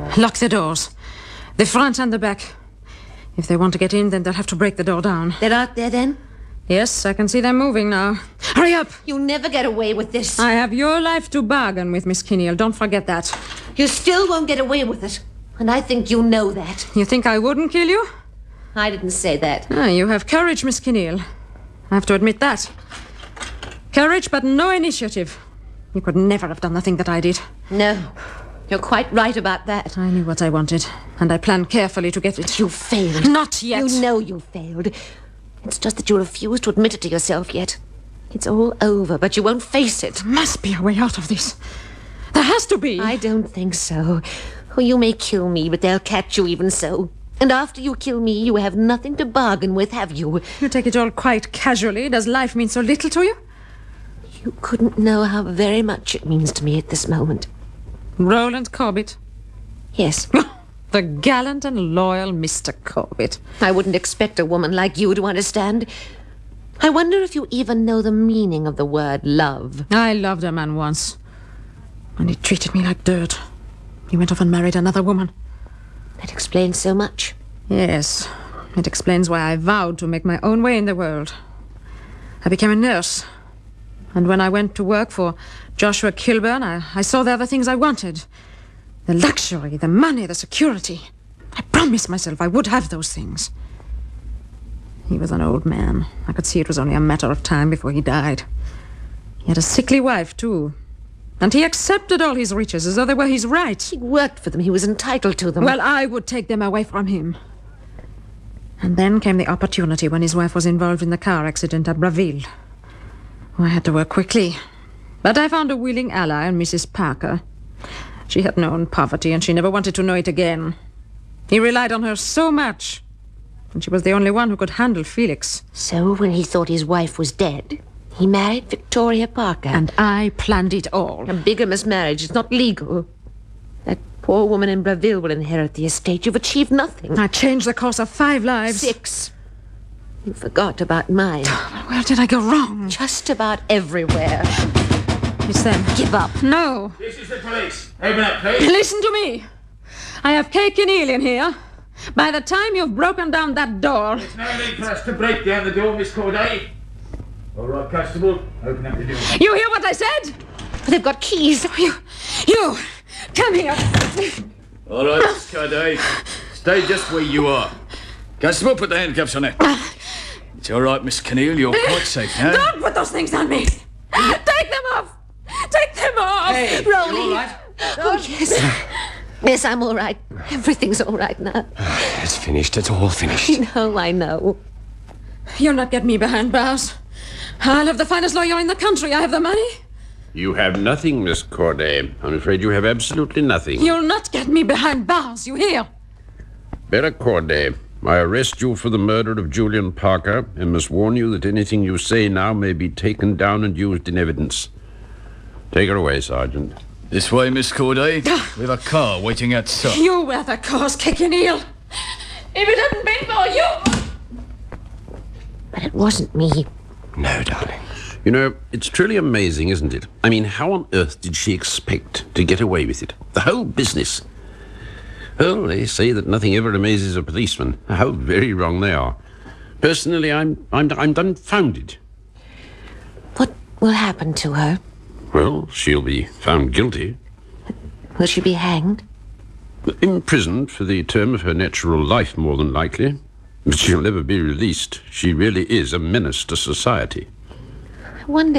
Lock the doors. The front and the back. If they want to get in, then they'll have to break the door down. They're out there, then? Yes, I can see them moving now. Hurry up! You'll never get away with this. I have your life to bargain with, Miss Kinneal. Don't forget that. You still won't get away with it. And I think you know that. You think I wouldn't kill you? I didn't say that. You have courage, Miss Kinneal. I have to admit that. Courage, but no initiative. You could never have done the thing that I did. No, you're quite right about that. I knew what I wanted, and I planned carefully to get it. You failed. Not yet. You know you failed. It's just that you refuse to admit it to yourself yet. It's all over, but you won't face it. There must be a way out of this. There has to be. I don't think so. Oh, you may kill me, but they'll catch you even so. And after you kill me, you have nothing to bargain with, have you? You take it all quite casually. Does life mean so little to you? You couldn't know how very much it means to me at this moment. Roland Corbett? Yes. The gallant and loyal Mr. Corbett. I wouldn't expect a woman like you to understand. I wonder if you even know the meaning of the word love. I loved a man once, and he treated me like dirt. He went off and married another woman. That explains so much. Yes, it explains why I vowed to make my own way in the world. I became a nurse, and when I went to work for Joshua Kilburn, I saw the other things I wanted. The luxury, the money, the security. I promised myself I would have those things. He was an old man. I could see it was only a matter of time before he died. He had a sickly wife, too. And he accepted all his riches as though they were his right. He worked for them. He was entitled to them. Well, I would take them away from him. And then came the opportunity when his wife was involved in the car accident at Braville. I had to work quickly. But I found a willing ally in Mrs. Parker. She had known poverty, and she never wanted to know it again. He relied on her so much, and she was the only one who could handle Felix. So when he thought his wife was dead, he married Victoria Parker. And I planned it all. A bigamous marriage is not legal. That poor woman in Braville will inherit the estate. You've achieved nothing. I changed the course of 5 lives. 6. You forgot about mine. Where did I go wrong? Just about everywhere. It's them. Give up. No. This is the police. Open up, please. Listen to me. I have Kay Kinneal in here. By the time you've broken down that door... There's no need for us to break down the door, Miss Corday. All right, Constable, open up the door. You hear what I said? They've got keys. You, come here. All right, Miss Corday. Stay just where you are. Constable, put the handcuffs on her. It's all right, Miss Kinneal. You're quite safe now. Don't put those things on me. Take them off. Take them off. Hey, Rolly. you all right? Oh, yes. Yes, I'm all right. Everything's all right now. It's finished. It's all finished. No, I know. You'll not get me behind bars. I'll have the finest lawyer in the country. I have the money. You have nothing, Miss Corday. I'm afraid you have absolutely nothing. You'll not get me behind bars, you hear? Bella Corday, I arrest you for the murder of Julian Parker and must warn you that anything you say now may be taken down and used in evidence. Take her away, Sergeant. This way, Miss Corday. We've a car waiting outside. You were the cause, Kay Kinneal. If it hadn't been for you... But it wasn't me. No, darling. You know, it's truly amazing, isn't it? I mean, how on earth did she expect to get away with it? The whole business. Well, they say that nothing ever amazes a policeman. How very wrong they are. Personally, I'm dumbfounded. What will happen to her? Well, she'll be found guilty. Will she be hanged? Imprisoned for the term of her natural life, more than likely. But she'll never be released. She really is a menace to society. I wonder